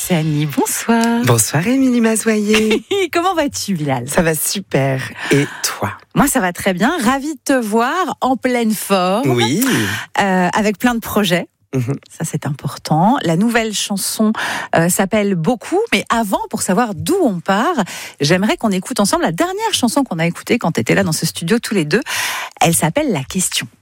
Océanie, bonsoir. Bonsoir Émilie Mazoyer. Comment vas-tu, Bilal? Ça va super. Et toi? Moi, ça va très bien. Ravie de te voir en pleine forme. Oui. Avec plein de projets. Ça, c'est important. La nouvelle chanson s'appelle Beaucoup. Mais avant, pour savoir d'où on part, j'aimerais qu'on écoute ensemble la dernière chanson qu'on a écoutée quand tu étais là dans ce studio tous les deux. Elle s'appelle La Question.